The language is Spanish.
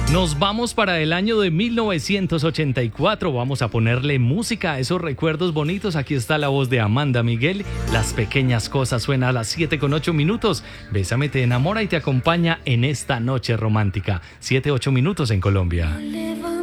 Nos vamos para el año de 1984. Vamos a ponerle música a esos recuerdos bonitos. Aquí está la voz de Amanda Miguel. Las pequeñas cosas suena a las 7:08. Bésame, te enamora y te acompaña en esta noche romántica. 7:08 en Colombia.